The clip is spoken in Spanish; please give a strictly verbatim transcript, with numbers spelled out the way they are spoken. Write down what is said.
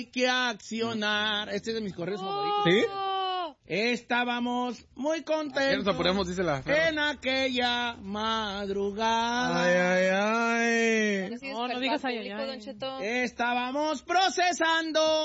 que accionar. Este es de mis correos favoritos. ¿Sí? Estábamos muy contentos. Nos apuremos, dice la Ferro. En aquella madrugada. Ay, ay, ay. No, no digas ay, ay, ay. Estábamos procesando